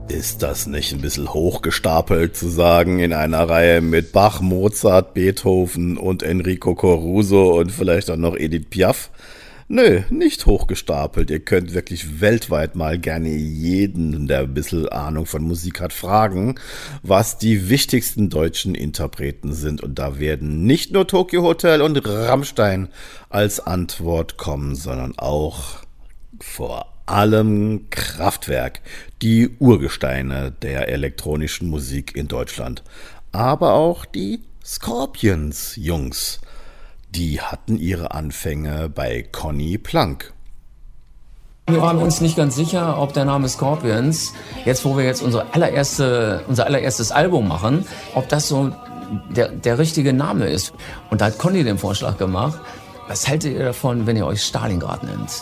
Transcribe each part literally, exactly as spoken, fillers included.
Ist das nicht ein bisschen hochgestapelt zu sagen, in einer Reihe mit Bach, Mozart, Beethoven und Enrico Caruso und vielleicht auch noch Edith Piaf? Nö, nicht hochgestapelt. Ihr könnt wirklich weltweit mal gerne jeden, der ein bisschen Ahnung von Musik hat, fragen, was die wichtigsten deutschen Interpreten sind. Und da werden nicht nur Tokyo Hotel und Rammstein als Antwort kommen, sondern auch vor allem Kraftwerk, die Urgesteine der elektronischen Musik in Deutschland. Aber auch die Scorpions-Jungs. Die hatten ihre Anfänge bei Conny Plank. Wir waren uns nicht ganz sicher, ob der Name Scorpions, jetzt wo wir jetzt unsere allererste, unser allererstes Album machen, ob das so der, der richtige Name ist. Und da hat Conny den Vorschlag gemacht, was haltet ihr davon, wenn ihr euch Stalingrad nennt?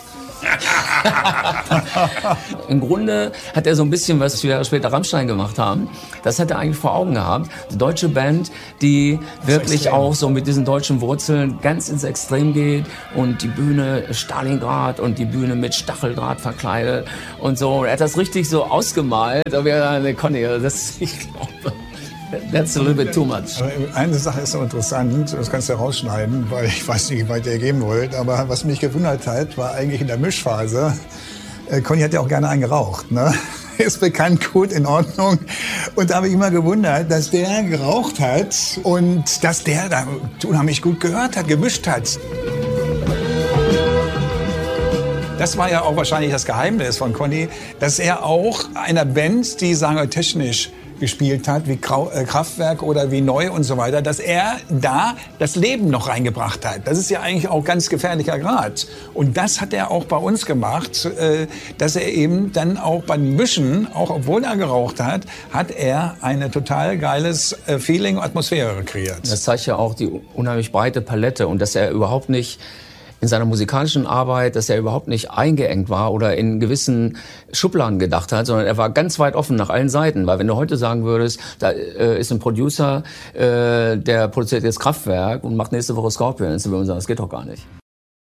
Im Grunde hat er so ein bisschen, was wir später Rammstein gemacht haben, das hat er eigentlich vor Augen gehabt. Eine deutsche Band, die wirklich auch so mit diesen deutschen Wurzeln ganz ins Extrem geht und die Bühne Stalingrad und die Bühne mit Stacheldraht verkleidet und so. Er hat das richtig so ausgemalt, aber ja, Conny, das, ich glaube... That's a little bit too much. Eine Sache ist so interessant, das kannst du ja rausschneiden, weil ich weiß nicht, wie weit ihr gehen wollt, aber was mich gewundert hat, war eigentlich in der Mischphase, äh, Conny hat ja auch gerne einen geraucht, ne? Ist bekannt, gut, in Ordnung. Und da habe ich immer gewundert, dass der geraucht hat und dass der da unheimlich gut gehört hat, gemischt hat. Das war ja auch wahrscheinlich das Geheimnis von Conny, dass er auch einer Band, die, sagen wir, technisch gespielt hat, wie Kraftwerk oder wie Neu und so weiter, dass er da das Leben noch reingebracht hat. Das ist ja eigentlich auch ganz gefährlicher Grad. Und das hat er auch bei uns gemacht, dass er eben dann auch beim Mischen, auch obwohl er geraucht hat, hat er ein total geiles Feeling und Atmosphäre kreiert. Das zeigt ja auch die unheimlich breite Palette und dass er überhaupt nicht in seiner musikalischen Arbeit, dass er überhaupt nicht eingeengt war oder in gewissen Schubladen gedacht hat, sondern er war ganz weit offen nach allen Seiten. Weil wenn du heute sagen würdest, da äh, ist ein Producer, äh, der produziert jetzt Kraftwerk und macht nächste Woche Scorpions, dann würden wir sagen, das geht doch gar nicht.